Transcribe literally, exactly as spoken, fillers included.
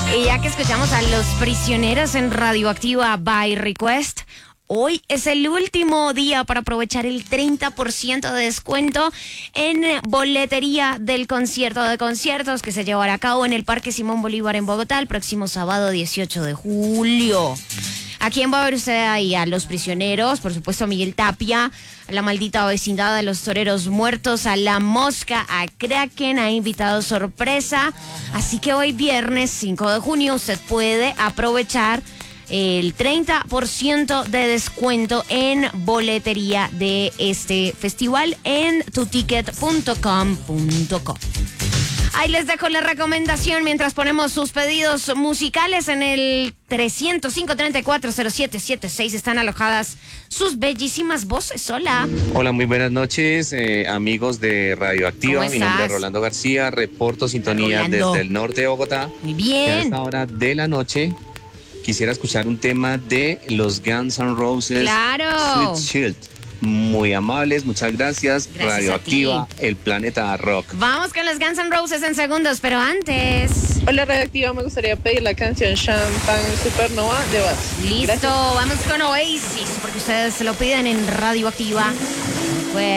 Y ya que escuchamos a Los Prisioneros en Radioactiva by Request, hoy es el último día para aprovechar el treinta por ciento de descuento en boletería del concierto de conciertos que se llevará a cabo en el Parque Simón Bolívar en Bogotá el próximo sábado dieciocho de julio. ¿A quién va a ver usted ahí? A Los Prisioneros, por supuesto a Miguel Tapia, a La Maldita Vecindad, a Los Toreros Muertos, a La Mosca, a Kraken, a invitado sorpresa. Así que hoy viernes cinco de junio usted puede aprovechar el treinta por ciento de descuento en boletería de este festival en tu ticket punto com punto co. Ahí les dejo la recomendación mientras ponemos sus pedidos musicales en el tres cero cinco, tres cuatro, cero siete siete seis. Están alojadas sus bellísimas voces. Hola. Hola, muy buenas noches, eh, amigos de Radioactiva. ¿Cómo Mi nombre es estás? Rolando García, reporto sintonía Rolando. desde el norte de Bogotá. Muy Y a bien. esta hora de la noche quisiera escuchar un tema de los Guns N' Roses. Claro. Sweet Shield. Muy amables, muchas gracias. Gracias Radioactiva, a ti. el planeta rock. Vamos con los Guns N' Roses en segundos, pero antes... Hola Radioactiva, me gustaría pedir la canción Champagne Supernova de Bats. Listo, Gracias. vamos con Oasis, porque ustedes se lo piden en Radioactiva.